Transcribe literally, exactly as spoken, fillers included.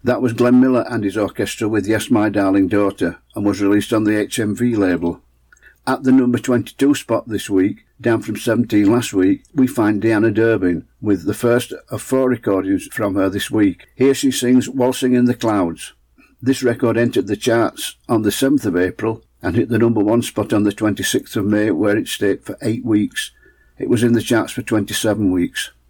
That was Glenn Miller and his orchestra with Yes My Darling Daughter, and was released on the H M V label. At the number twenty-two spot this week, down from seventeen last week, we find Deanna Durbin with the first of four recordings from her this week. Here she sings Waltzing in the Clouds. This record entered the charts on the seventh of April and hit the number one spot on the twenty-sixth of May, where it stayed for eight weeks. It was in the charts for twenty-seven weeks.